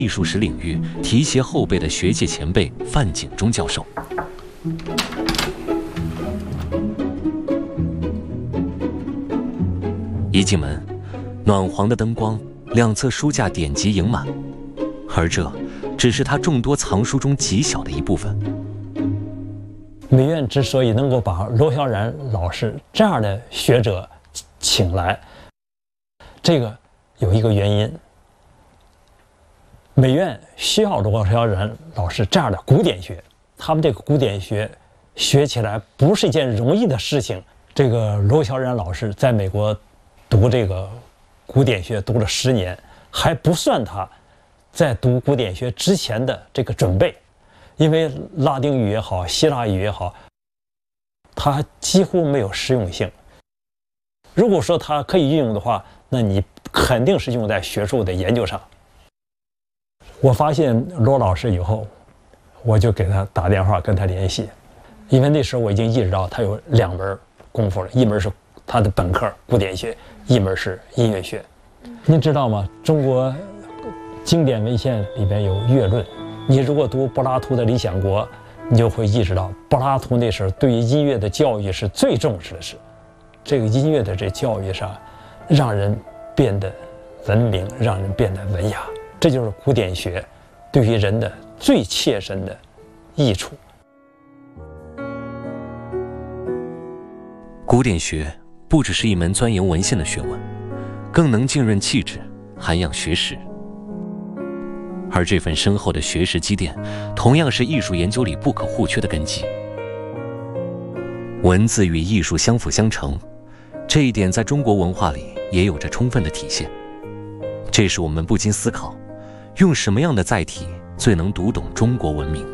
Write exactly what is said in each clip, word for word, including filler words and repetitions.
艺术史领域提携后辈的学界前辈范景忠教授。一进门，暖黄的灯光，两侧书架典籍盈满，而这只是他众多藏书中极小的一部分。 美院之所以能够把罗小然老师这样的学者请来，这个有一个原因。美院需要罗小然老师这样的古典学，他们这个古典学学起来不是一件容易的事情。这个罗小然老师在美国读这个古典学读了十年，还不算他在读古典学之前的这个准备，因为拉丁语也好，希腊语也好，它几乎没有实用性。如果说它可以运用的话，那你肯定是用在学术的研究上。我发现罗老师以后，我就给他打电话跟他联系，因为那时候我已经意识到他有两门功夫了，一门是他的本科古典学，一门是音乐学。您知道吗？中国经典文献里边有乐论，你如果读柏拉图的《理想国》，你就会意识到柏拉图那时候对于音乐的教育是最重视的是，这个音乐的这教育上，让人变得文明，让人变得文雅。这就是古典学对于人的最切身的益处。 古典学不只是一门钻研文献的学问，更能浸润气质，涵养学识。而这份深厚的学识积淀，同样是艺术研究里不可或缺的根基。文字与艺术相辅相成，这一点在中国文化里也有着充分的体现。这使我们不禁思考，用什么样的载体最能读懂中国文明？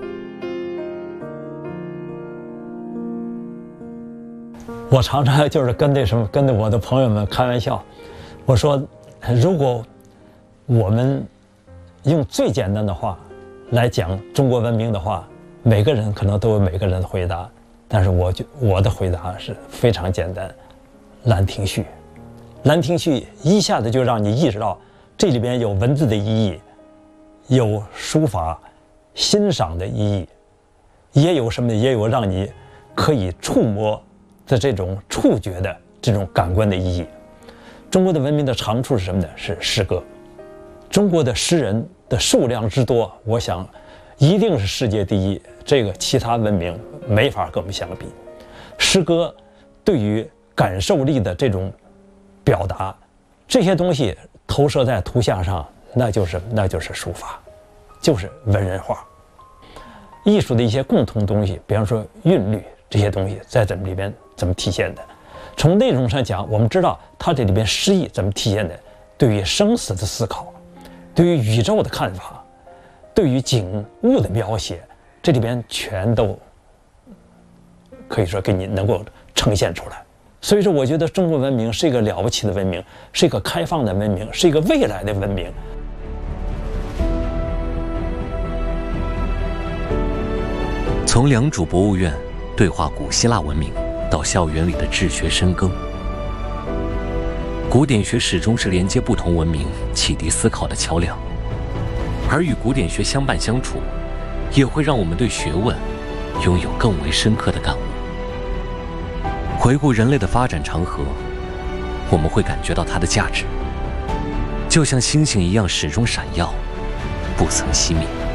我常常就是跟那什么，跟着我的朋友们开玩笑，我说，如果我们用最简单的话来讲中国文明的话，每个人可能都有每个人的回答，但是我就我的回答是非常简单，《兰亭序》。《兰亭序》一下子就让你意识到，这里边有文字的意义，有书法欣赏的意义，也有什么？也有让你可以触摸的这种触觉的这种感官的意义。中国的文明的长处是什么呢？是诗歌。中国的诗人的数量之多，我想一定是世界第一，这个其他文明没法跟我们相比。诗歌对于感受力的这种表达，这些东西投射在图像上，那就是那就是书法，就是文人画。艺术的一些共同东西，比方说韵律这些东西，在这里边怎么体现的？从内容上讲，我们知道它这里边诗意怎么体现的？对于生死的思考，对于宇宙的看法，对于景物的描写，这里边全都可以说给你能够呈现出来。所以说，我觉得中国文明是一个了不起的文明，是一个开放的文明，是一个未来的文明。 从良渚博物院对话古希腊文明，到校园里的治学深耕，古典学始终是连接不同文明、启迪思考的桥梁。而与古典学相伴相处，也会让我们对学问拥有更为深刻的感悟。回顾人类的发展长河，我们会感觉到它的价值，就像星星一样始终闪耀，不曾熄灭。